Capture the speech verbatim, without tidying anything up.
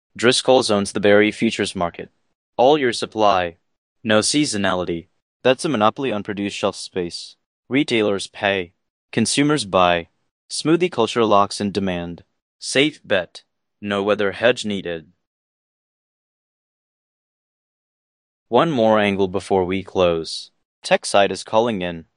Driscoll's owns the Berry Futures Market. All year supply. No seasonality. That's a monopoly on produced shelf space. Retailers pay. Consumers buy. Smoothie culture locks in demand. Safe bet. No weather hedge needed. One more angle before we close. TechSide is calling in.